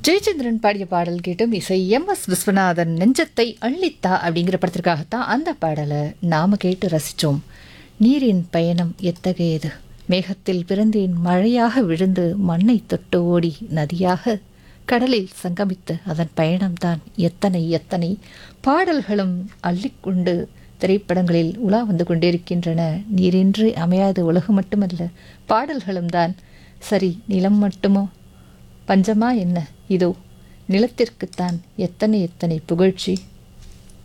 ஜெயச்சந்திரன் பாடிய பாடல் கேட்டும் இசை எம்.எஸ். விஸ்வநாதன் நெஞ்சத்தை அள்ளித்தா அப்படிங்கிற படத்திற்காகத்தான் அந்த பாடலை நாம கேட்டு ரசித்தோம். நீரின் பயணம் எத்தகையது, மேகத்தில் பிறந்தேன் மழையாக விழுந்து மண்ணை தொட்டு ஓடி நதியாக கடலில் சங்கமித்து அதன் பயணம்தான் எத்தனை எத்தனை பாடல்களும் அள்ளிக்கொண்டு திரைப்படங்களில் உலா வந்து கொண்டிருக்கின்றன. நீரின்றி அமையாது உலகம் மட்டுமல்ல, பாடல்களும் தான். சரி, நிலம் மட்டுமோ பஞ்சமா என்ன? இதோ நிலத்திற்குத்தான் எத்தனை எத்தனை புகழ்ச்சி.